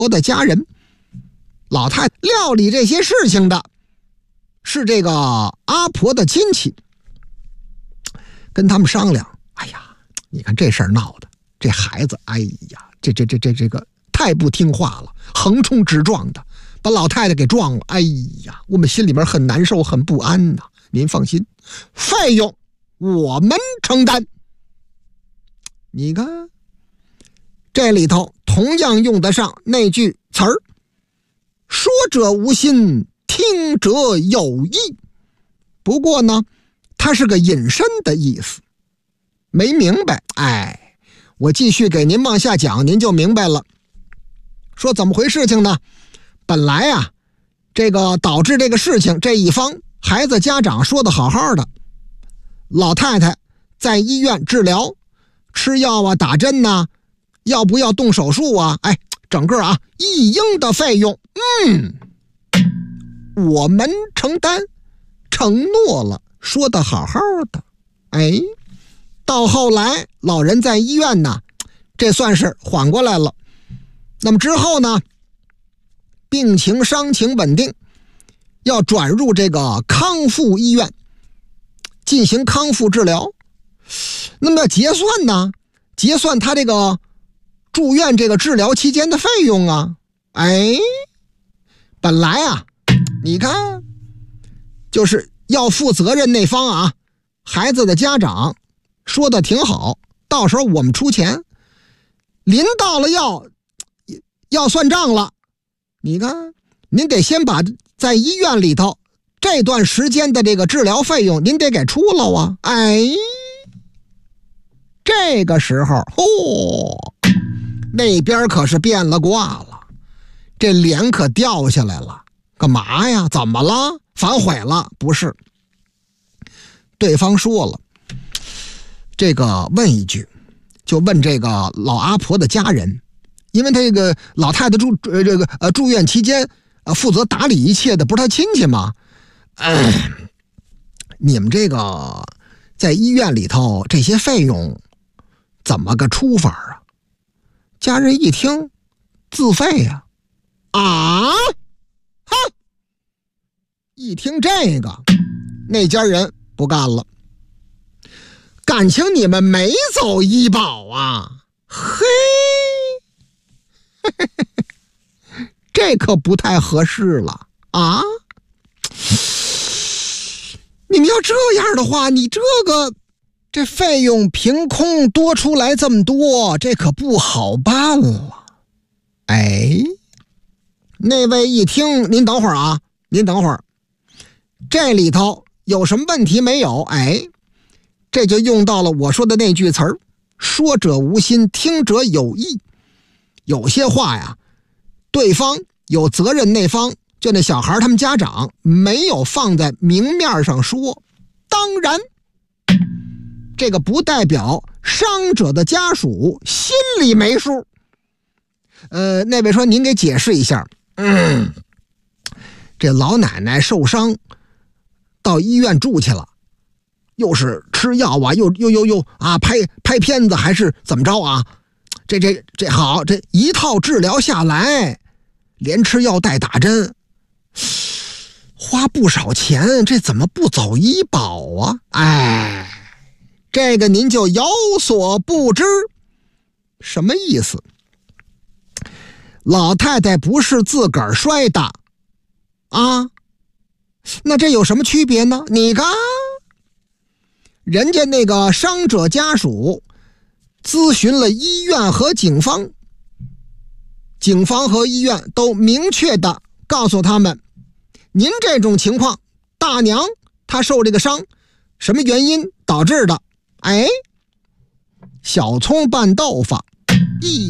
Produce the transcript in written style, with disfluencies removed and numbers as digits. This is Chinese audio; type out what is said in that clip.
婆的家人。老太太料理这些事情的是这个阿婆的亲戚，跟他们商量，哎呀，你看这事儿闹的，这孩子，哎呀，这个太不听话了，横冲直撞的，把老太太给撞了，哎呀，我们心里面很难受，很不安呐。您放心，费用我们承担。你看，这里头同样用得上那句词儿，说者无心，听者有意。不过呢，它是个引申的意思，没明白，哎，我继续给您往下讲，您就明白了。说怎么回事情呢？本来啊，这个导致这个事情这一方孩子家长说的好好的，老太太在医院治疗，吃药啊，打针啊，要不要动手术啊，哎，整个啊一应的费用，我们承担，承诺了，说的好好的。哎，到后来老人在医院呢，这算是缓过来了。那么之后呢，病情伤情稳定，要转入这个康复医院进行康复治疗。那么要结算呢，结算他这个住院这个治疗期间的费用啊。哎，本来啊，你看就是要负责任那方啊，孩子的家长说的挺好，到时候我们出钱。临到了要算账了，你看您得先把在医院里头这段时间的这个治疗费用您得给出了啊。哎，这个时候那边可是变了卦了，这脸可掉下来了。干嘛呀？怎么了？反悔了？不是，对方说了，这个问一句，就问这个老阿婆的家人，因为他这个老太太住院期间负责打理一切的不是他亲戚吗？你们这个在医院里头这些费用怎么个出法啊？家人一听，自费呀！啊！哼！一听这个，那家人不干了。感情你们没走医保啊？嘿，这可不太合适了啊！你们要这样的话，你这费用凭空多出来这么多，这可不好办了。哎，那位一听，您等会儿啊，您等会儿，这里头有什么问题没有？哎，这就用到了我说的那句词儿，说者无心，听者有意。有些话呀，对方有责任那方，就那小孩他们家长没有放在明面上说。当然，这个不代表伤者的家属心里没数。那位说您给解释一下。这老奶奶受伤到医院住去了，又是吃药啊，又啊拍片子还是怎么着啊？这好，这一套治疗下来，连吃药带打针，花不少钱，这怎么不走医保啊？哎，这个您就有所不知。什么意思？老太太不是自个儿摔的啊，那这有什么区别呢？你看，人家那个伤者家属咨询了医院和警方，警方和医院都明确的告诉他们，您这种情况，大娘她受这个伤，什么原因导致的？哎，小葱拌豆腐，一